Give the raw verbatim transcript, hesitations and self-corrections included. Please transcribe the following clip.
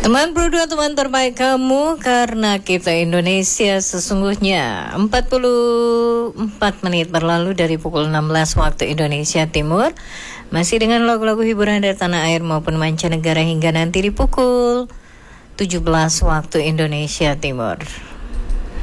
Teman berdua, teman terbaik kamu, karena kita Indonesia sesungguhnya. Empat puluh empat menit berlalu dari pukul enam belas waktu Indonesia Timur. Masih dengan lagu-lagu hiburan dari tanah air maupun mancanegara hingga nanti di pukul tujuh belas waktu Indonesia Timur.